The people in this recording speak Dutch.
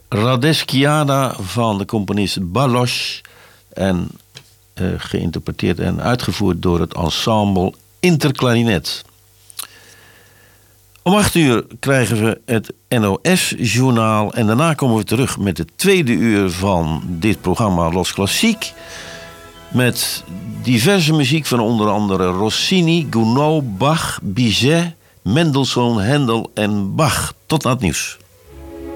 Radeschiana van de componist Balázs en geïnterpreteerd en uitgevoerd door het ensemble Interklarinet. Om 8:00 krijgen we het NOS-journaal en daarna komen we terug met het tweede uur van dit programma Los Klassiek. Met diverse muziek van onder andere Rossini, Gounod, Bach, Bizet, Mendelssohn, Händel en Bach. Tot na het nieuws.